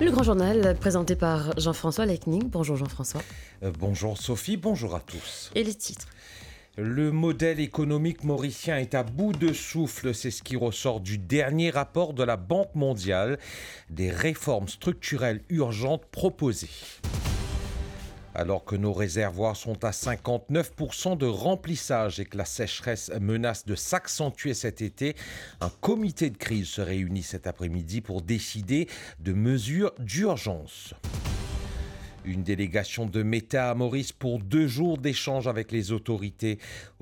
Le grand journal présenté par Jean-François Lecning. Bonjour Jean-François. Bonjour Sophie, bonjour à tous. Et les titres. Le modèle économique mauricien est à bout de souffle, c'est ce qui ressort du dernier rapport de la Banque mondiale. Des réformes structurelles urgentes proposées. Alors que nos réservoirs sont à 59% de remplissage et que la sécheresse menace de s'accentuer cet été, un comité de crise se réunit cet après-midi pour décider de mesures d'urgence. Une délégation de Meta à Maurice pour 2 jours d'échange avec les autorités.